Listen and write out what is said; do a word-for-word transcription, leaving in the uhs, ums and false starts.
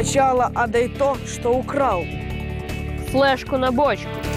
Сначала отдай то, что украл. Флешку на бочку.